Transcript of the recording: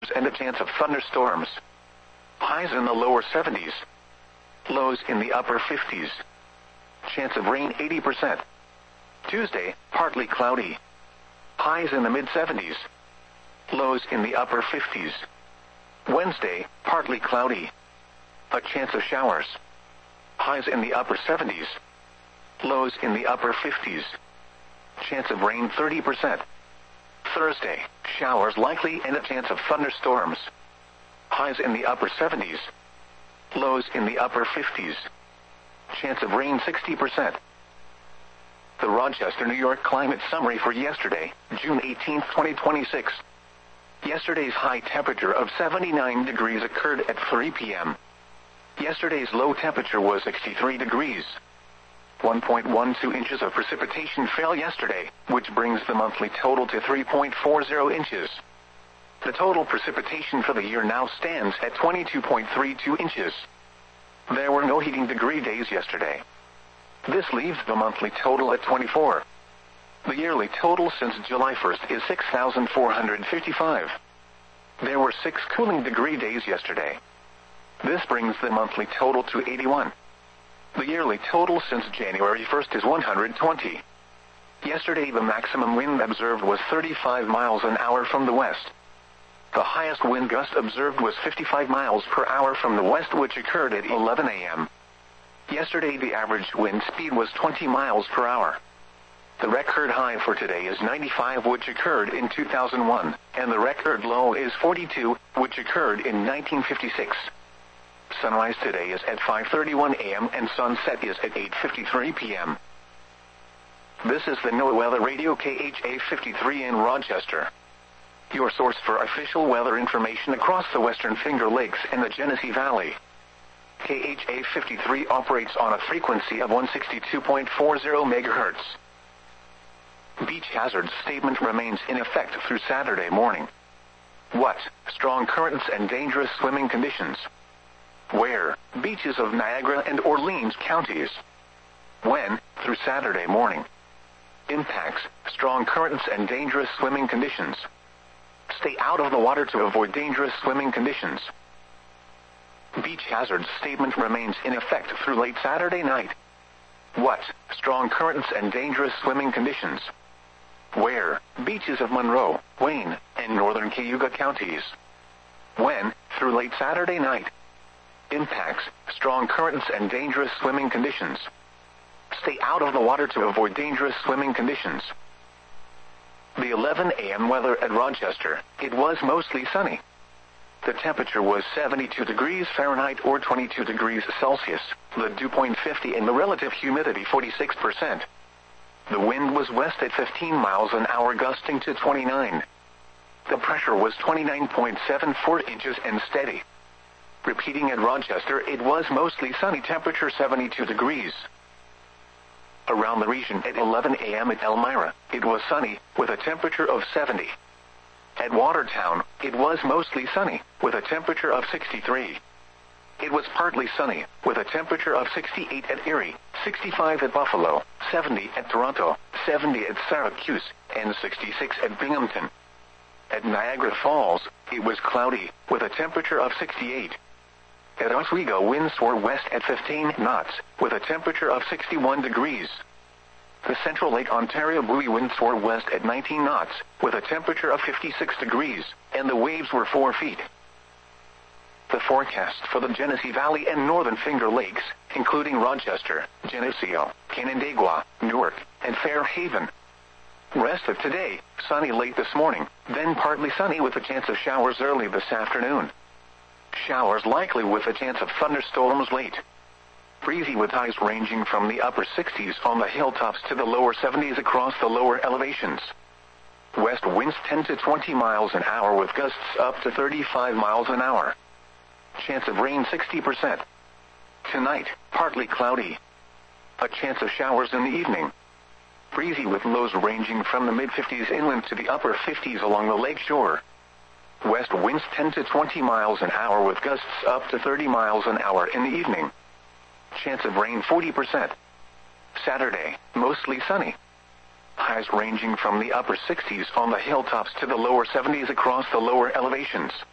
and a chance of thunderstorms. Highs in the lower 70s. Lows in the upper 50s. Chance of rain 80%. Tuesday, partly cloudy. Highs in the mid-70s. Lows in the upper 50s. Wednesday, partly cloudy. A chance of showers. Highs in the upper 70s. Lows in the upper 50s. Chance of rain 30%. Thursday, showers likely and a chance of thunderstorms. Highs in the upper 70s. Lows in the upper 50s. Chance of rain 60%. The Rochester, New York climate summary for yesterday, June 18, 2026. Yesterday's high temperature of 79 degrees occurred at 3 p.m. Yesterday's low temperature was 63 degrees. 1.12 inches of precipitation fell yesterday, which brings the monthly total to 3.40 inches. The total precipitation for the year now stands at 22.32 inches. There were no heating degree days yesterday. This leaves the monthly total at 24. The yearly total since July 1st is 6,455. There were 6 cooling degree days yesterday. This brings the monthly total to 81. The yearly total since January 1st is 120. Yesterday the maximum wind observed was 35 miles an hour from the west. The highest wind gust observed was 55 miles per hour from the west, which occurred at 11 a.m. Yesterday the average wind speed was 20 miles per hour. The record high for today is 95, which occurred in 2001, and the record low is 42, which occurred in 1956. Sunrise today is at 5:31 a.m. and sunset is at 8:53 p.m. This is the NOAA Weather Radio KHA 53 in Rochester. Your source for official weather information across the Western Finger Lakes and the Genesee Valley. KHA 53 operates on a frequency of 162.40 MHz. Beach hazard statement remains in effect through Saturday morning. What? Strong currents and dangerous swimming conditions. Where? Beaches of Niagara and Orleans counties. When? Through Saturday morning. Impacts: strong currents and dangerous swimming conditions. Stay out of the water to avoid dangerous swimming conditions. Beach hazard statement remains in effect through late Saturday night. What? Strong currents and dangerous swimming conditions. Where? Beaches of Monroe, Wayne, and northern Cayuga counties. When? Through late Saturday night. Impacts: strong currents and dangerous swimming conditions. Stay out of the water to avoid dangerous swimming conditions. The 11 a.m. weather at Rochester. It was mostly sunny. The temperature was 72 degrees Fahrenheit or 22 degrees Celsius, the dew point 50 and the relative humidity 46%. The wind was west at 15 miles an hour gusting to 29. The pressure was 29.74 inches and steady. Repeating at Rochester, it was mostly sunny, temperature 72 degrees. Around the region at 11 a.m. at Elmira, it was sunny, with a temperature of 70. At Watertown, it was mostly sunny, with a temperature of 63. It was partly sunny, with a temperature of 68 at Erie, 65 at Buffalo, 70 at Toronto, 70 at Syracuse, and 66 at Binghamton. At Niagara Falls, it was cloudy, with a temperature of 68. At Oswego, winds were west at 15 knots, with a temperature of 61 degrees. The Central Lake Ontario buoy winds were west at 19 knots, with a temperature of 56 degrees, and the waves were 4 feet. The forecast for the Genesee Valley and Northern Finger Lakes, including Rochester, Geneseo, Canandaigua, Newark, and Fairhaven. Rest of today, sunny late this morning, then partly sunny with a chance of showers early this afternoon. Showers likely with a chance of thunderstorms late. Breezy with highs ranging from the upper 60s on the hilltops to the lower 70s across the lower elevations. West winds 10 to 20 miles an hour with gusts up to 35 miles an hour. Chance of rain 60%. Tonight, partly cloudy. A chance of showers in the evening. Breezy with lows ranging from the mid-50s inland to the upper 50s along the lake shore. West winds 10 to 20 miles an hour with gusts up to 30 miles an hour in the evening. Chance of rain 40%. Saturday, mostly sunny. Highs ranging from the upper 60s on the hilltops to the lower 70s across the lower elevations.